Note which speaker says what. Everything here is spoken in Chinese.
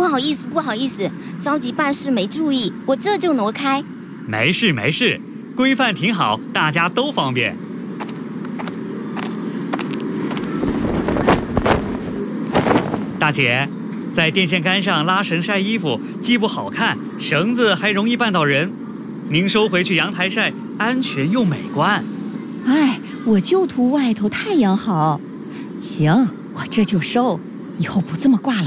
Speaker 1: 不好意思，着急办事没注意，我这就挪开。
Speaker 2: 没事，规范挺好，大家都方便。大姐，在电线杆上拉绳晒衣服，既不好看，绳子还容易绊到人。您收回去阳台晒，安全又美观。
Speaker 3: 哎，我就图外头太阳好。行，我这就收，以后不这么挂了。